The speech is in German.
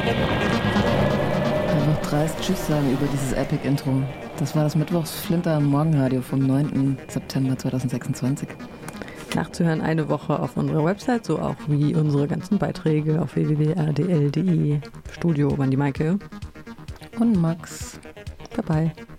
Einfach dreist Tschüss sagen über dieses Epic-Intro. Das war das Mittwochs-Flinter am Morgenradio vom 9. September 2026. Nachzuhören eine Woche auf unserer Website, so auch wie unsere ganzen Beiträge auf www.rdl.de. Studio waren die Maike und Max. Bye bye.